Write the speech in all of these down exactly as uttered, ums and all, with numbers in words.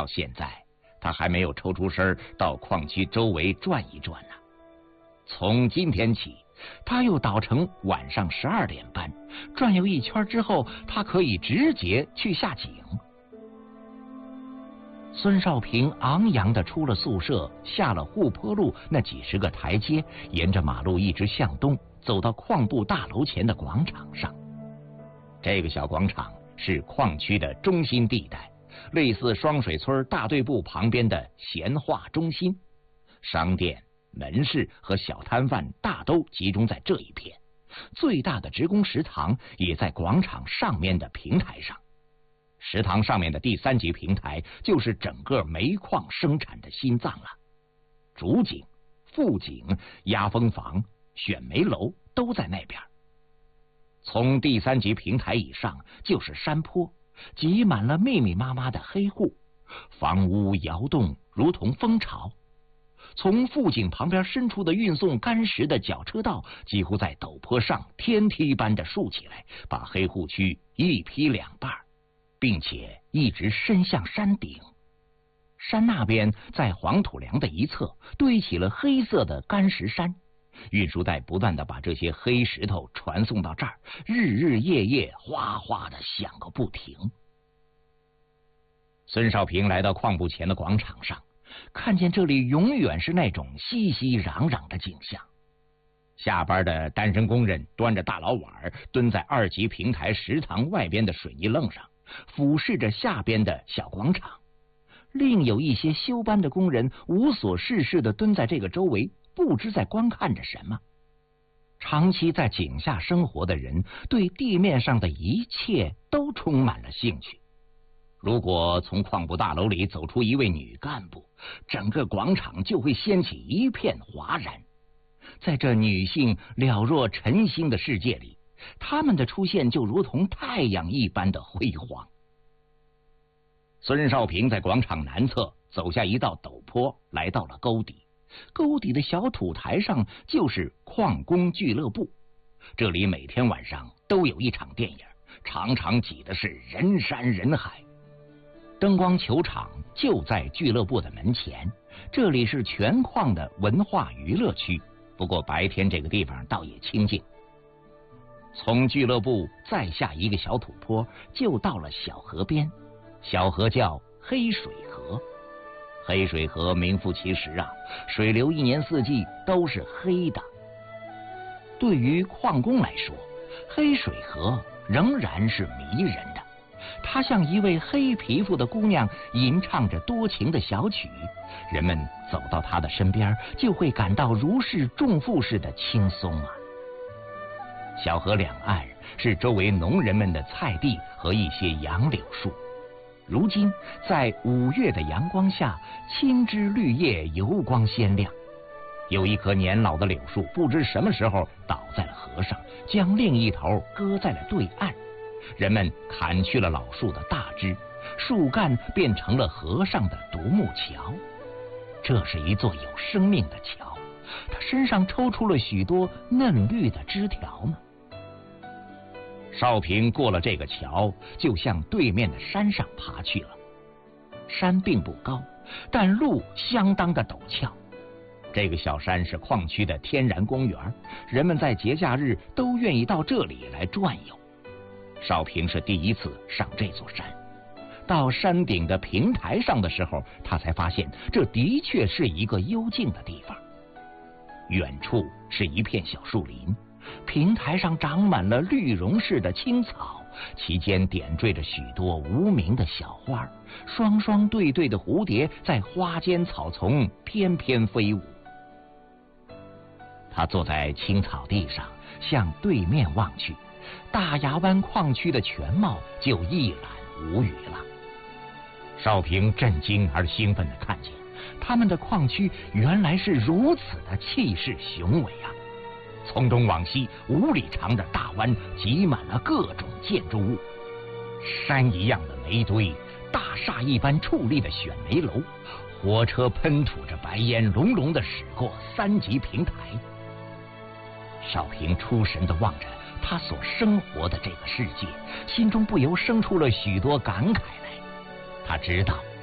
到现在，他还没有抽出身到矿区周围转一转呢。从今天起，他又倒成晚上十二点半，转悠一圈之后，他可以直接去下井。孙少平昂扬地出了宿舍，下了护坡路那几十个台阶，沿着马路一直向东，走到矿部大楼前的广场上。这个小广场是矿区的中心地带，类似双水村大队部旁边的闲话中心，商店、门市和小摊贩大都集中在这一片。最大的职工食堂也在广场上面的平台上。食堂上面的第三级平台就是整个煤矿生产的心脏了，主井、副井、压风房、选煤楼都在那边。从第三级平台以上就是山坡，挤满了密密麻麻的黑户，房屋摇动如同蜂巢。从副井旁边伸出的运送干石的脚车道，几乎在陡坡上天梯般的竖起来，把黑户区一劈两半，并且一直伸向山顶。山那边在黄土梁的一侧堆起了黑色的干石山，运输带不断的把这些黑石头传送到这儿，日日夜夜哗哗的响个不停。孙少平来到矿部前的广场上，看见这里永远是那种熙熙攘攘的景象。下班的单身工人端着大老碗蹲在二级平台食堂外边的水泥楞上，俯视着下边的小广场。另有一些休班的工人无所事事地蹲在这个周围，不知在观看着什么。长期在井下生活的人对地面上的一切都充满了兴趣。如果从矿部大楼里走出一位女干部，整个广场就会掀起一片哗然。在这女性了若晨星的世界里，她们的出现就如同太阳一般的辉煌。孙少平在广场南侧走下一道陡坡，来到了沟底。沟底的小土台上就是矿工俱乐部，这里每天晚上都有一场电影，常常挤的是人山人海。灯光球场就在俱乐部的门前，这里是全矿的文化娱乐区，不过白天这个地方倒也清静。从俱乐部再下一个小土坡，就到了小河边，小河叫黑水河。黑水河名副其实啊，水流一年四季都是黑的。对于矿工来说，黑水河仍然是迷人的。她像一位黑皮肤的姑娘，吟唱着多情的小曲，人们走到她的身边，就会感到如释重负似的轻松啊。小河两岸是周围农人们的菜地和一些杨柳树，如今在五月的阳光下，青枝绿叶油光鲜亮。有一棵年老的柳树不知什么时候倒在了河上，将另一头搁在了对岸。人们砍去了老树的大枝，树干变成了河上的独木桥。这是一座有生命的桥，它身上抽出了许多嫩绿的枝条呢。少平过了这个桥，就向对面的山上爬去了。山并不高，但路相当的陡峭。这个小山是矿区的天然公园，人们在节假日都愿意到这里来转悠。少平是第一次上这座山，到山顶的平台上的时候，他才发现这的确是一个幽静的地方。远处是一片小树林，平台上长满了绿绒似的青草，其间点缀着许多无名的小花，双双对对的蝴蝶在花间草丛翩翩飞舞。他坐在青草地上，向对面望去，大牙湾矿区的全貌就一览无余了。少平震惊而兴奋地看见，他们的矿区原来是如此的气势雄伟啊！从东往西五里长的大湾挤满了各种建筑物，山一样的煤堆，大厦一般矗立的选煤楼，火车喷吐着白烟隆隆地驶过三级平台。少平出神地望着他所生活的这个世界，心中不由生出了许多感慨来。他知道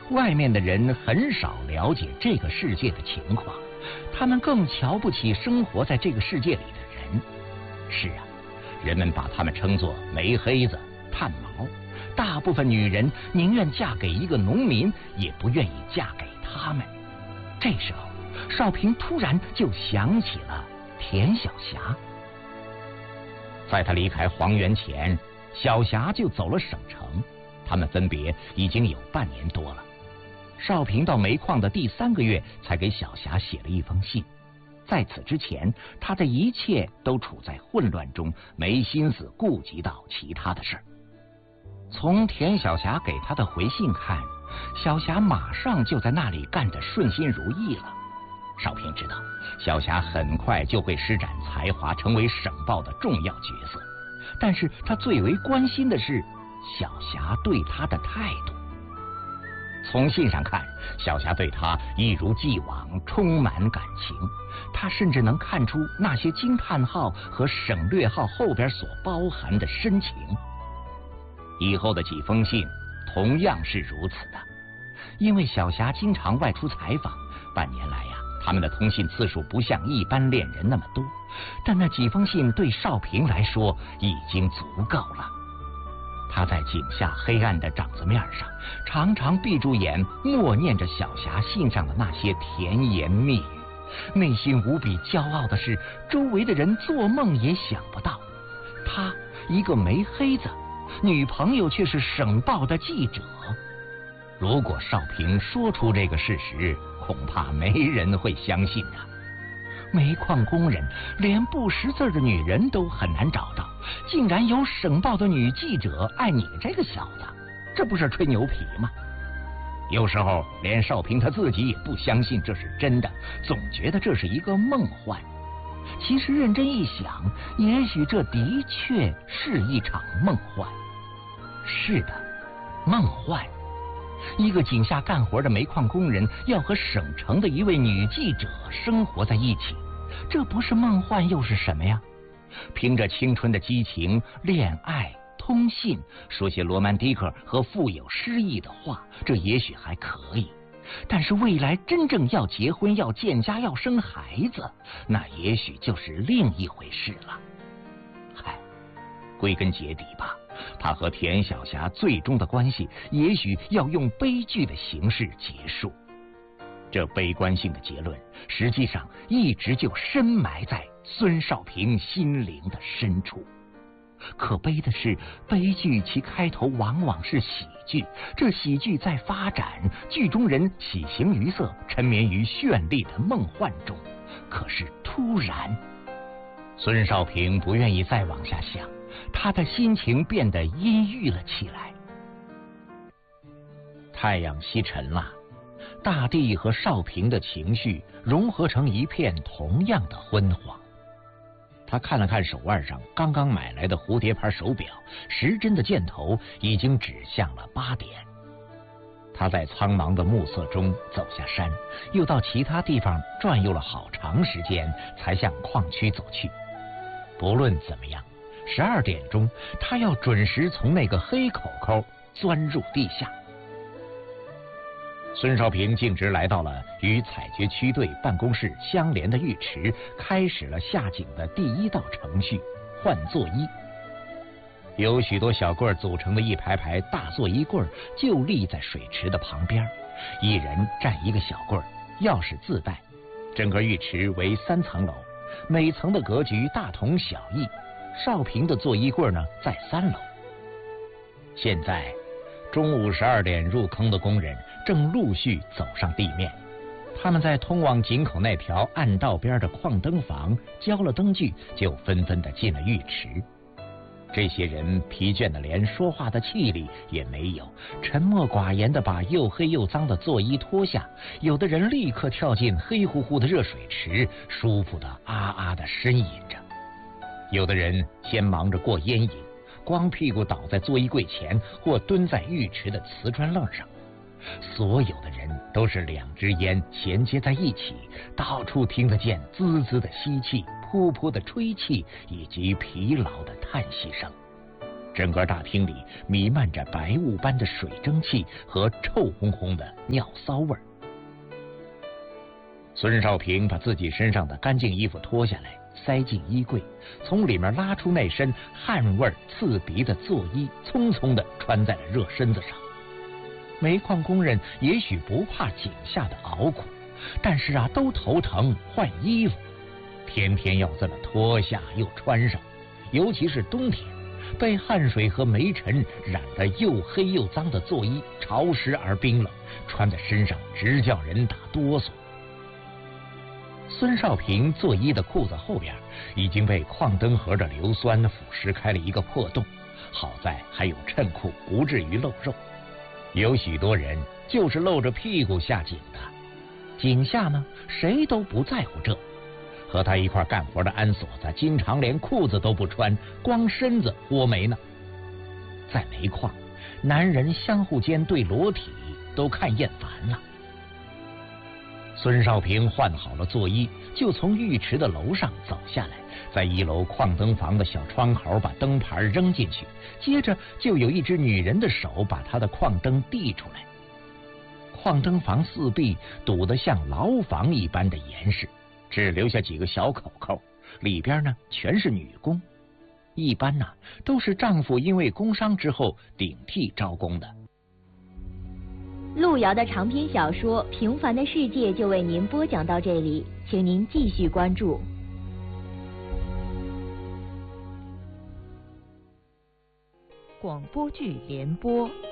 外面的人很少了解这个世界的情况，他们更瞧不起生活在这个世界里的人。是啊，人们把他们称作煤黑子、炭毛。大部分女人宁愿嫁给一个农民，也不愿意嫁给他们。这时候，少平突然就想起了田晓霞。在他离开黄原前，小霞就走了省城，他们分别已经有半年多了。少平到煤矿的第三个月才给小霞写了一封信，在此之前，他的一切都处在混乱中，没心思顾及到其他的事儿。从田晓霞给他的回信看，小霞马上就在那里干得顺心如意了。少平知道，小霞很快就会施展才华，成为省报的重要角色。但是他最为关心的是小霞对他的态度。从信上看，小霞对他一如既往充满感情，他甚至能看出那些惊叹号和省略号后边所包含的深情。以后的几封信同样是如此的，因为小霞经常外出采访，半年来呀，他们的通信次数不像一般恋人那么多，但那几封信对少平来说已经足够了。他在井下黑暗的掌子面上，常常闭住眼，默念着小霞信上的那些甜言蜜语，内心无比骄傲的是，周围的人做梦也想不到，他一个煤黑子，女朋友却是省报的记者。如果少平说出这个事实，恐怕没人会相信啊。煤矿工人连不识字的女人都很难找到，竟然有省报的女记者爱你这个小子，这不是吹牛皮吗？有时候连少平他自己也不相信这是真的，总觉得这是一个梦幻。其实认真一想，也许这的确是一场梦幻。是的，梦幻。一个井下干活的煤矿工人要和省城的一位女记者生活在一起，这不是梦幻又是什么呀？凭着青春的激情、恋爱、通信，说些罗曼蒂克和富有诗意的话，这也许还可以。但是未来真正要结婚、要建家、要生孩子，那也许就是另一回事了。嗨，归根结底吧，他和田晓霞最终的关系也许要用悲剧的形式结束。这悲观性的结论实际上一直就深埋在孙少平心灵的深处。可悲的是，悲剧其开头往往是喜剧，这喜剧在发展，剧中人喜形于色，沉湎于绚丽的梦幻中。可是突然，孙少平不愿意再往下想，他的心情变得阴郁了起来。太阳西沉了，大地和少平的情绪融合成一片同样的昏黄。他看了看手腕上刚刚买来的蝴蝶牌手表，时针的箭头已经指向了八点。他在苍茫的暮色中走下山，又到其他地方转悠了好长时间，才向矿区走去。不论怎么样，十二点钟他要准时从那个黑口口钻入地下。孙少平径直来到了与采掘区队办公室相连的浴池，开始了下井的第一道程序——换座衣。由许多小棍组成的一排排大座衣棍就立在水池的旁边，一人站一个小棍，钥匙自带。整个浴池为三层楼，每层的格局大同小异。少平的座衣棍呢，在三楼。现在中午十二点入坑的工人正陆续走上地面，他们在通往井口那条暗道边的矿灯房交了灯具，就纷纷的进了浴池。这些人疲倦的连说话的气力也没有，沉默寡言的把又黑又脏的座衣脱下，有的人立刻跳进黑乎乎的热水池，舒服的啊啊的呻吟着。有的人先忙着过烟瘾，光屁股倒在座衣柜前，或蹲在浴池的瓷砖愣上。所有的人都是两支烟衔接在一起，到处听得见滋滋的吸气、噗噗的吹气以及疲劳的叹息声。 整个大厅里弥漫着白雾般的水蒸气和臭烘烘的尿骚味儿。孙少平把自己身上的干净衣服脱下来，塞进衣柜，从里面拉出那身汗味刺鼻的作衣，匆匆地穿在了热身子上。煤矿工人也许不怕井下的熬苦，但是啊，都头疼换衣服，天天要这么脱下又穿上，尤其是冬天，被汗水和煤尘染得又黑又脏的作衣潮湿而冰冷，穿在身上直叫人打哆嗦。孙少平作衣的裤子后边已经被矿灯盒的硫酸腐蚀开了一个破洞，好在还有衬裤，不至于露肉。有许多人就是露着屁股下井的，井下呢，谁都不在乎这。和他一块干活的安锁子经常连裤子都不穿，光身子豁煤呢。在煤矿，男人相互间对裸体都看厌烦了。孙少平换好了作衣，就从浴池的楼上走下来，在一楼矿灯房的小窗口把灯牌扔进去，接着就有一只女人的手把他的矿灯递出来。矿灯房四壁堵得像牢房一般的严实，只留下几个小口口，里边呢全是女工。一般呢都是丈夫因为工伤之后顶替招工的。 路遥的长篇小说《平凡的世界》就为您播讲到这里，请您继续关注。 广播剧联播。